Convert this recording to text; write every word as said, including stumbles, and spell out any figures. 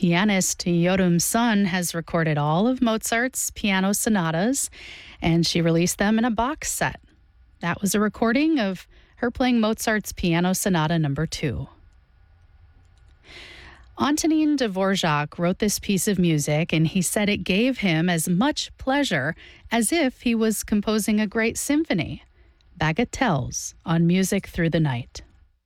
Pianist Yorum Sun has recorded all of Mozart's piano sonatas, and she released them in a box set. That was a recording of her playing Mozart's Piano Sonata Number two. Antonin Dvorak wrote this piece of music, and he said it gave him as much pleasure as if he was composing a great symphony. Bagatelles on Music Through the Night.